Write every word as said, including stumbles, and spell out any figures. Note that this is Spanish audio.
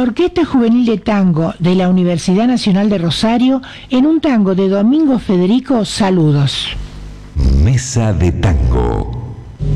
Orquesta Juvenil de Tango de la Universidad Nacional de Rosario en un tango de Domingo Federico, Saludos. Mesa de Tango.